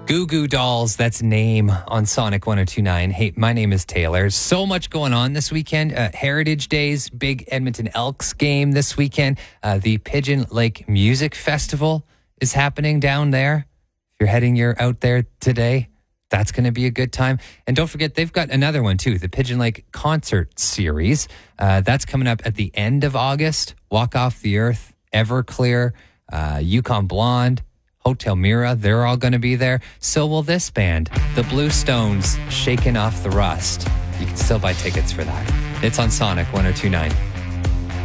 Goo Goo Dolls, that's Name on Sonic 102.9. Hey, my name is Taylor. So much going on this weekend. Heritage Days, big Edmonton Elks game this weekend. The Pigeon Lake Music Festival is happening down there. If you're heading out there today, that's going to be a good time. And don't forget, they've got another one too, the Pigeon Lake Concert Series. That's coming up at the end of August. Walk Off the Earth, Everclear, Yukon Blonde, Hotel Mira, they're all going to be there. So will this band, the Blue Stones, Shaking Off the Rust. You can still buy tickets for that. It's on Sonic 102.9.